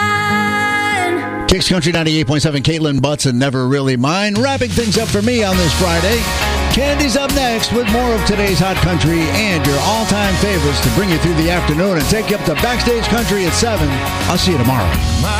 Kicks Country 98.7, Caitlin Butts and Never Really Mine. Wrapping things up for me on this Friday. Candy's up next with more of today's Hot Country and your all-time favorites to bring you through the afternoon and take you up to Backstage Country at 7. I'll see you tomorrow.